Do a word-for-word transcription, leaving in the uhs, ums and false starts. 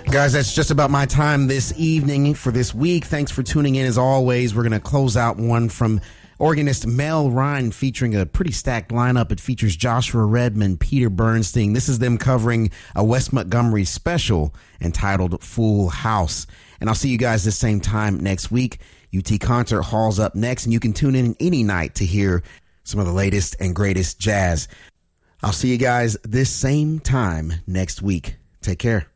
Guys, that's just about my time this evening for this week. Thanks for tuning in. As always, we're going to close out one from organist Mel Ryan featuring a pretty stacked lineup. It features Joshua Redman, Peter Bernstein. This is them covering a Wes Montgomery special entitled Full House. And I'll see you guys the same time next week. U T Concert Hall's up next, and you can tune in any night to hear some of the latest and greatest jazz. I'll see you guys this same time next week. Take care.